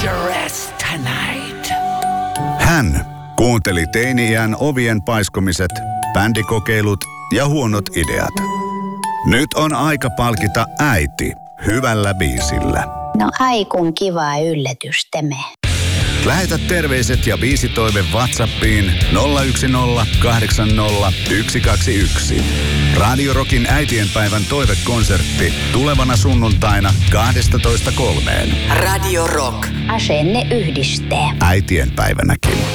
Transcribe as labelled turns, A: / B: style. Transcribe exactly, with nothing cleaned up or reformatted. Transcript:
A: dangerous tonight.
B: Hän kuunteli teini-iän ovien paiskomiset, bändikokeilut ja huonot ideat. Nyt on aika palkita äiti hyvällä biisillä.
C: No aikun kivaa yllätystemme.
B: Lähetä terveiset ja biisitoive WhatsAppiin nolla yksi nolla kahdeksan nolla yksi kaksi yksi. Radio Rockin äitienpäivän toivekonsertti tulevana sunnuntaina kaksitoista kolmeen.
A: Radio Rock.
C: Asenne yhdistää.
B: Äitienpäivänäkin.